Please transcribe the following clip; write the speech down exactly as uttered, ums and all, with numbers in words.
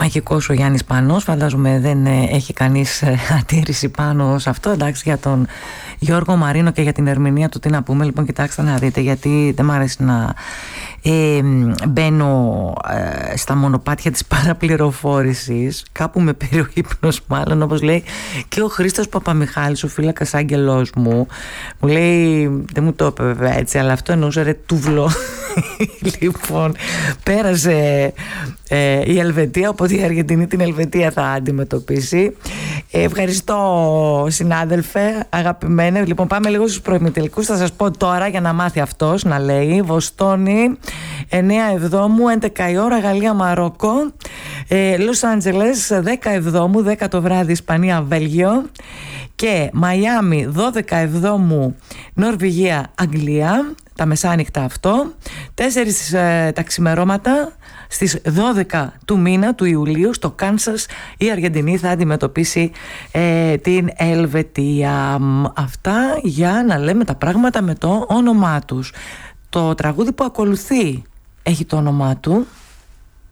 Μαγικός ο Γιάννης Πανός, φαντάζομαι δεν έχει κανείς αντίρρηση πάνω σε αυτό. Εντάξει, για τον Γιώργο Μαρίνο και για την ερμηνεία του τι να πούμε. Λοιπόν, κοιτάξτε να δείτε, γιατί δεν μ' αρέσει να ε, μπαίνω ε, στα μονοπάτια της παραπληροφόρησης. Κάπου με πήρε ο ύπνος, μάλλον, όπως λέει και ο Χρήστος Παπαμιχάλης, ο φύλακας άγγελός μου. Μου λέει, δεν μου το είπε βέβαια έτσι, αλλά αυτό εννοούσε ρε τούβλο. Λοιπόν, πέρασε ε, η Ελβετία, οπότε η Αργεντινή την Ελβετία θα αντιμετωπίσει. ε, Ευχαριστώ συνάδελφε, αγαπημένε. Λοιπόν, πάμε λίγο στους προημιτελικούς. Θα σας πω τώρα για να μάθει αυτός να λέει. Βοστόνη εννέα Εβδόμου, έντεκα η ώρα, Γαλλία Μαρόκο. ε, Λος Άντζελες δέκα Εβδόμου, δέκα το βράδυ, Ισπανία Βέλγιο. Και Μαϊάμι δώδεκα Εβδόμου, Νορβηγία Αγγλία, τα μεσάνυχτα αυτό. Τέσσερις ε, τα ξημερώματα στις δώδεκα του μήνα του Ιουλίου στο Κάνσας η Αργεντινή θα αντιμετωπίσει ε, την Ελβετία. Αυτά για να λέμε τα πράγματα με το όνομά τους. Το τραγούδι που ακολουθεί έχει το όνομά του.